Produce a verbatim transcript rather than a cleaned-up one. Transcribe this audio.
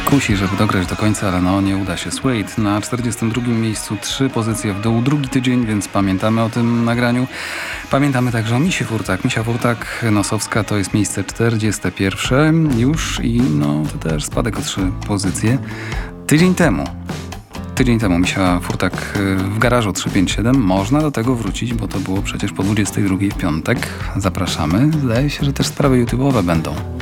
kusi, żeby dograć do końca, ale no nie uda się. Suede na czterdziestym drugim miejscu, trzy pozycje w dół, drugi tydzień, więc pamiętamy o tym nagraniu. Pamiętamy także o Misi Furtak. Misia Furtak, Nosowska to jest miejsce czterdzieste pierwsze już i no to też spadek o trzy pozycje. Tydzień temu. Tydzień temu Misia Furtak w garażu trzysta pięćdziesiąt siedem. Można do tego wrócić, bo to było przecież po dwudziestej drugiej w piątek. Zapraszamy. Zdaje się, że też sprawy YouTube'owe będą.